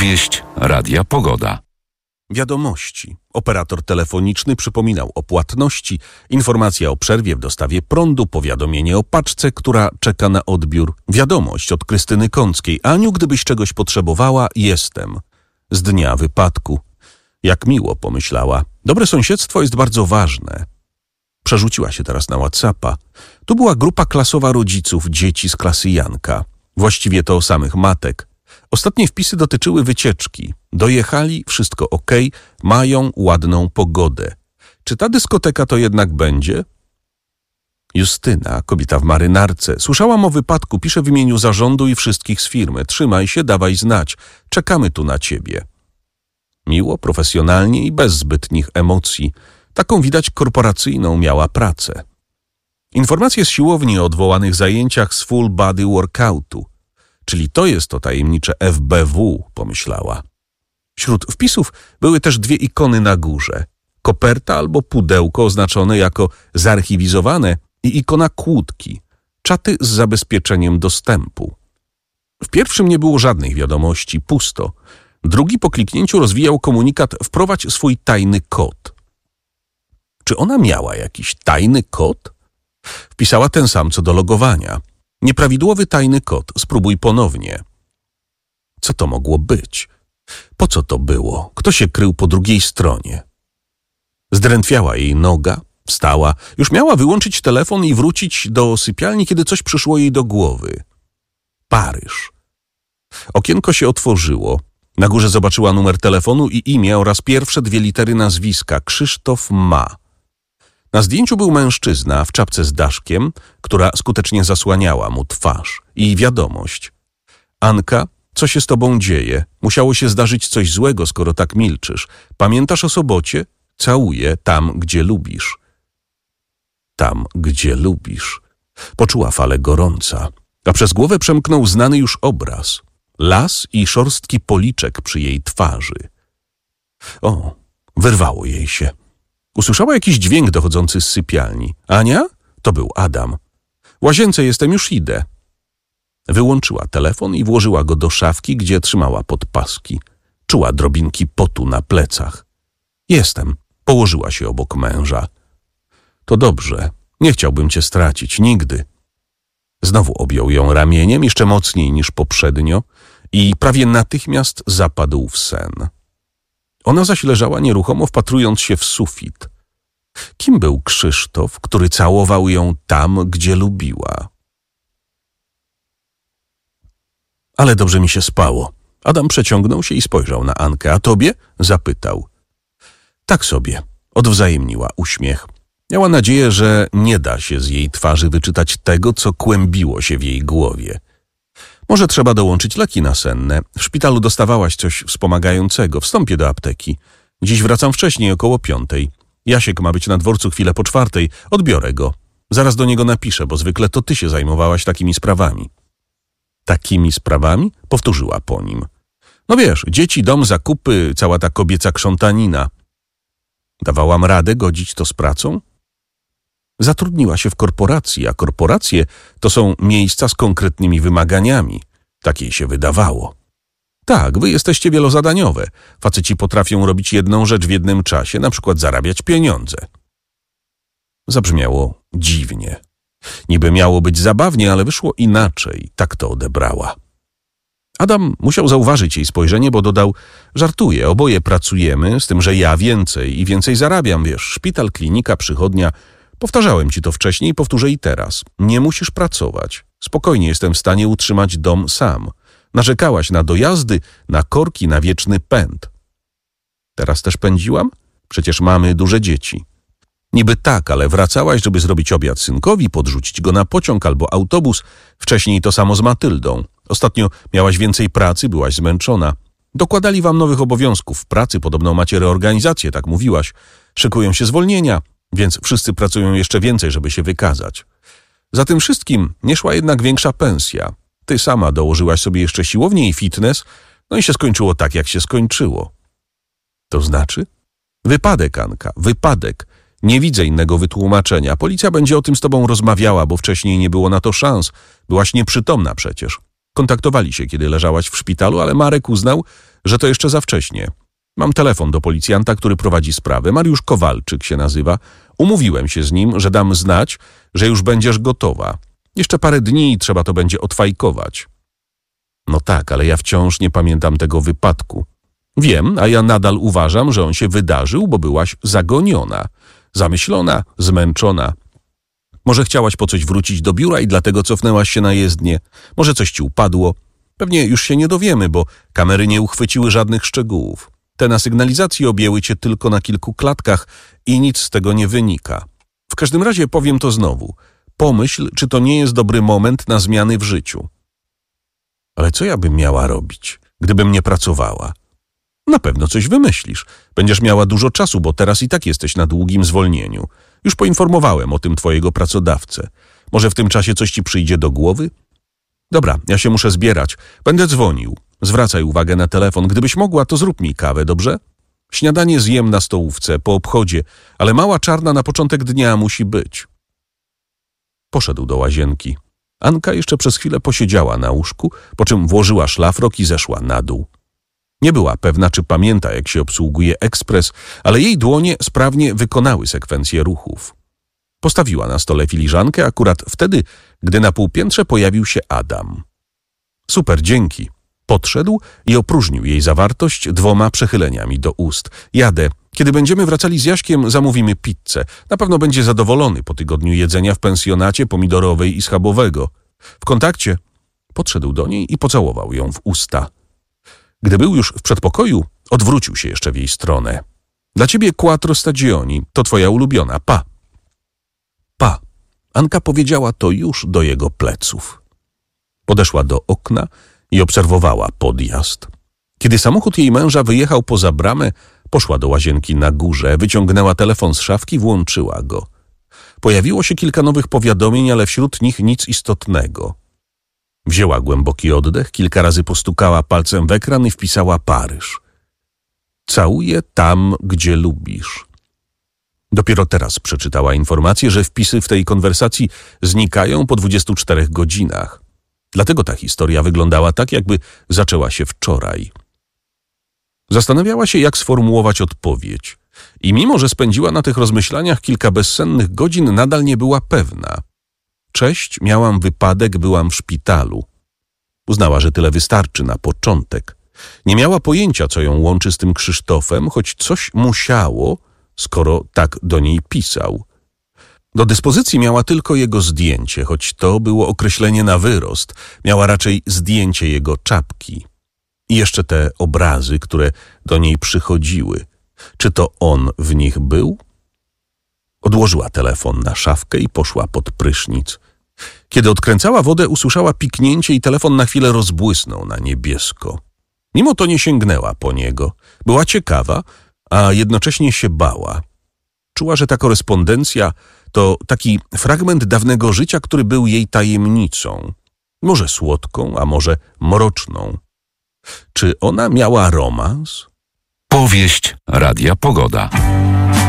Opowieść Radia Pogoda. Wiadomości. Operator telefoniczny przypominał o płatności, informacja o przerwie w dostawie prądu, powiadomienie o paczce, która czeka na odbiór. Wiadomość od Krystyny Kąckiej. Aniu, gdybyś czegoś potrzebowała, jestem. Z dnia wypadku. Jak miło, pomyślała. Dobre sąsiedztwo jest bardzo ważne. Przerzuciła się teraz na WhatsAppa. Tu była grupa klasowa rodziców dzieci z klasy Janka. Właściwie to samych matek. Ostatnie wpisy dotyczyły wycieczki. Dojechali, wszystko okej, mają ładną pogodę. Czy ta dyskoteka to jednak będzie? Justyna, kobieta w marynarce. Słyszałam o wypadku, piszę w imieniu zarządu i wszystkich z firmy. Trzymaj się, dawaj znać. Czekamy tu na ciebie. Miło, profesjonalnie i bez zbytnich emocji. Taką widać korporacyjną miała pracę. Informacje z siłowni o odwołanych zajęciach z full body workoutu. Czyli to jest to tajemnicze FBW, pomyślała. Wśród wpisów były też dwie ikony na górze. Koperta albo pudełko oznaczone jako zarchiwizowane i ikona kłódki. Czaty z zabezpieczeniem dostępu. W pierwszym nie było żadnych wiadomości, pusto. Drugi po kliknięciu rozwijał komunikat wprowadź swój tajny kod. Czy ona miała jakiś tajny kod? Wpisała ten sam co do logowania. Nieprawidłowy tajny kod, spróbuj ponownie. Co to mogło być? Po co to było? Kto się krył po drugiej stronie? Zdrętwiała jej noga, wstała, już miała wyłączyć telefon i wrócić do sypialni, kiedy coś przyszło jej do głowy. Paryż. Okienko się otworzyło. Na górze zobaczyła numer telefonu i imię oraz pierwsze dwie litery nazwiska. Krzysztof Ma. Na zdjęciu był mężczyzna w czapce z daszkiem, która skutecznie zasłaniała mu twarz. I wiadomość. Anka, co się z tobą dzieje? Musiało się zdarzyć coś złego, skoro tak milczysz. Pamiętasz o sobocie? Całuję tam, gdzie lubisz. Tam, gdzie lubisz. Poczuła falę gorąca, a przez głowę przemknął znany już obraz. Las i szorstki policzek przy jej twarzy. O, wyrwało jej się. Usłyszała jakiś dźwięk dochodzący z sypialni. Ania? To był Adam. W łazience jestem, już idę. Wyłączyła telefon i włożyła go do szafki, gdzie trzymała podpaski. Czuła drobinki potu na plecach. Jestem. Położyła się obok męża. To dobrze. Nie chciałbym cię stracić. Nigdy. Znowu objął ją ramieniem, jeszcze mocniej niż poprzednio i prawie natychmiast zapadł w sen. Ona zaś leżała nieruchomo, wpatrując się w sufit. Kim był Krzysztof, który całował ją tam, gdzie lubiła? Ale dobrze mi się spało. Adam przeciągnął się i spojrzał na Ankę. A tobie? Zapytał. Tak sobie. Odwzajemniła uśmiech. Miała nadzieję, że nie da się z jej twarzy wyczytać tego, co kłębiło się w jej głowie. Może trzeba dołączyć leki nasenne. W szpitalu dostawałaś coś wspomagającego. Wstąpię do apteki. Dziś wracam wcześniej, około 5. Jasiek ma być na dworcu chwilę po 4. Odbiorę go. Zaraz do niego napiszę, bo zwykle to ty się zajmowałaś takimi sprawami. Takimi sprawami? Powtórzyła po nim. No wiesz, dzieci, dom, zakupy, cała ta kobieca krzątanina. Dawałam radę godzić to z pracą? Zatrudniła się w korporacji, a korporacje to są miejsca z konkretnymi wymaganiami. Tak jej się wydawało. Tak, wy jesteście wielozadaniowe. Faceci potrafią robić jedną rzecz w jednym czasie, na przykład zarabiać pieniądze. Zabrzmiało dziwnie. Niby miało być zabawnie, ale wyszło inaczej. Tak to odebrała. Adam musiał zauważyć jej spojrzenie, bo dodał, żartuję, oboje pracujemy, z tym, że ja więcej i więcej zarabiam, wiesz, szpital, klinika, przychodnia. Powtarzałem ci to wcześniej i powtórzę i teraz. Nie musisz pracować. Spokojnie jestem w stanie utrzymać dom sam. Narzekałaś na dojazdy, na korki, na wieczny pęd. Teraz też pędziłam? Przecież mamy duże dzieci. Niby tak, ale wracałaś, żeby zrobić obiad synkowi, podrzucić go na pociąg albo autobus. Wcześniej to samo z Matyldą. Ostatnio miałaś więcej pracy, byłaś zmęczona. Dokładali wam nowych obowiązków w pracy, podobno macie reorganizację, tak mówiłaś. Szykują się zwolnienia, więc wszyscy pracują jeszcze więcej, żeby się wykazać. Za tym wszystkim nie szła jednak większa pensja. Ty sama dołożyłaś sobie jeszcze siłownię i fitness, no i się skończyło tak, jak się skończyło. To znaczy? Wypadek, Anka, wypadek. Nie widzę innego wytłumaczenia. Policja będzie o tym z tobą rozmawiała, bo wcześniej nie było na to szans. Byłaś nieprzytomna przecież. Kontaktowali się, kiedy leżałaś w szpitalu, ale Marek uznał, że to jeszcze za wcześnie. Mam telefon do policjanta, który prowadzi sprawę. Mariusz Kowalczyk się nazywa. Umówiłem się z nim, że dam znać, że już będziesz gotowa. Jeszcze parę dni i trzeba to będzie odfajkować. No tak, ale ja wciąż nie pamiętam tego wypadku. Wiem, a ja nadal uważam, że on się wydarzył, bo byłaś zagoniona, zamyślona, zmęczona. Może chciałaś po coś wrócić do biura i dlatego cofnęłaś się na jezdnię. Może coś ci upadło. Pewnie już się nie dowiemy, bo kamery nie uchwyciły żadnych szczegółów. Te na sygnalizacji objęły cię tylko na kilku klatkach i nic z tego nie wynika. W każdym razie powiem to znowu. Pomyśl, czy to nie jest dobry moment na zmiany w życiu. Ale co ja bym miała robić, gdybym nie pracowała? Na pewno coś wymyślisz. Będziesz miała dużo czasu, bo teraz i tak jesteś na długim zwolnieniu. Już poinformowałem o tym twojego pracodawcę. Może w tym czasie coś ci przyjdzie do głowy? Dobra, ja się muszę zbierać. Będę dzwonił. Zwracaj uwagę na telefon. Gdybyś mogła, to zrób mi kawę, dobrze? Śniadanie zjem na stołówce, po obchodzie, ale mała czarna na początek dnia musi być. Poszedł do łazienki. Anka jeszcze przez chwilę posiedziała na łóżku, po czym włożyła szlafrok i zeszła na dół. Nie była pewna, czy pamięta, jak się obsługuje ekspres, ale jej dłonie sprawnie wykonały sekwencję ruchów. Postawiła na stole filiżankę akurat wtedy, gdy na półpiętrze pojawił się Adam. Super, dzięki. Podszedł i opróżnił jej zawartość 2 przechyleniami do ust. Jadę. Kiedy będziemy wracali z Jaśkiem, zamówimy pizzę. Na pewno będzie zadowolony po tygodniu jedzenia w pensjonacie pomidorowej i schabowego. W kontakcie podszedł do niej i pocałował ją w usta. Gdy był już w przedpokoju, odwrócił się jeszcze w jej stronę. Dla ciebie quattro stagioni, to twoja ulubiona, pa. Pa. Anka powiedziała to już do jego pleców. Podeszła do okna i obserwowała podjazd. Kiedy samochód jej męża wyjechał poza bramę, poszła do łazienki na górze, wyciągnęła telefon z szafki, włączyła go. Pojawiło się kilka nowych powiadomień, ale wśród nich nic istotnego. Wzięła głęboki oddech, kilka razy postukała palcem w ekran i wpisała Paryż. Całuję tam, gdzie lubisz. Dopiero teraz przeczytała informację, że wpisy w tej konwersacji znikają po 24 godzinach. Dlatego ta historia wyglądała tak, jakby zaczęła się wczoraj. Zastanawiała się, jak sformułować odpowiedź. I mimo, że spędziła na tych rozmyślaniach kilka bezsennych godzin, nadal nie była pewna. Cześć, miałam wypadek, byłam w szpitalu. Uznała, że tyle wystarczy na początek. Nie miała pojęcia, co ją łączy z tym Krzysztofem, choć coś musiało, skoro tak do niej pisał. Do dyspozycji miała tylko jego zdjęcie, choć to było określenie na wyrost. Miała raczej zdjęcie jego czapki. I jeszcze te obrazy, które do niej przychodziły. Czy to on w nich był? Odłożyła telefon na szafkę i poszła pod prysznic. Kiedy odkręcała wodę, usłyszała piknięcie i telefon na chwilę rozbłysnął na niebiesko. Mimo to nie sięgnęła po niego. Była ciekawa, a jednocześnie się bała. Czuła, że ta korespondencja to taki fragment dawnego życia, który był jej tajemnicą. Może słodką, a może mroczną. Czy ona miała romans? Powieść Radia Pogoda.